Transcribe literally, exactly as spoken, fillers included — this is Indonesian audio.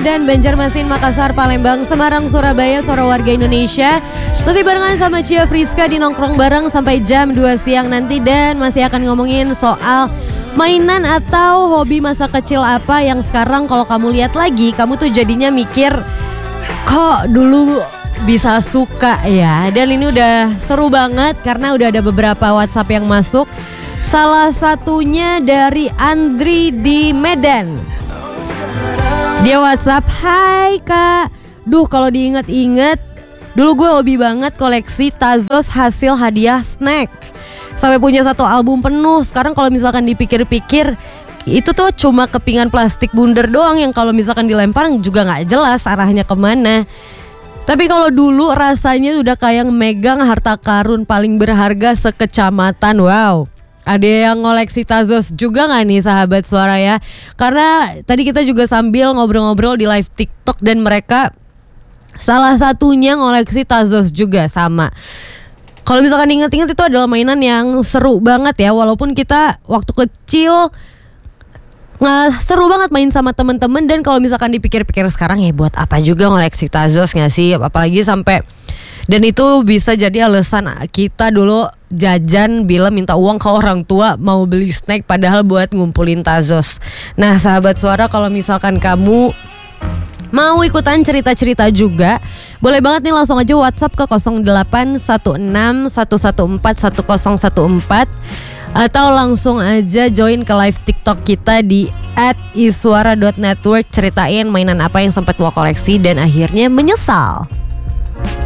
Medan, Banjarmasin, Makassar, Palembang, Semarang, Surabaya, suara warga Indonesia. Masih barengan sama Cia Friska di Nongkrong Bareng sampai jam dua siang nanti. Dan masih akan ngomongin soal mainan atau hobi masa kecil apa yang sekarang kalau kamu lihat lagi, kamu tuh jadinya mikir, kok dulu bisa suka ya. Dan ini udah seru banget karena udah ada beberapa WhatsApp yang masuk. Salah satunya dari Andri di Medan. Dia WhatsApp, "Hai Kak, duh kalau diinget-inget, dulu gue hobi banget koleksi Tazos hasil hadiah snack. Sampai punya satu album penuh. Sekarang kalau misalkan dipikir-pikir, itu tuh cuma kepingan plastik bundar doang yang kalau misalkan dilempar juga gak jelas arahnya kemana. Tapi kalau dulu rasanya udah kayak megang harta karun paling berharga sekecamatan. Wow. Ada yang ngoleksi Tazos juga gak nih sahabat suara ya? Karena tadi kita juga sambil ngobrol-ngobrol di live TikTok dan mereka salah satunya ngoleksi Tazos juga sama. Kalau misalkan inget-inget itu adalah mainan yang seru banget ya. Walaupun kita waktu kecil nggak seru banget main sama temen-temen. Dan kalau misalkan dipikir-pikir sekarang ya buat apa juga ngoleksi Tazos gak sih? Apalagi sampai, dan itu bisa jadi alasan kita dulu jajan bila minta uang ke orang tua mau beli snack padahal buat ngumpulin Tazos. Nah sahabat suara, kalau misalkan kamu mau ikutan cerita-cerita juga, boleh banget nih langsung aja WhatsApp ke nol delapan satu enam satu satu empat satu nol satu empat atau langsung aja join ke live TikTok kita di at iswara dot network. Ceritain mainan apa yang sempat lo koleksi dan akhirnya menyesal.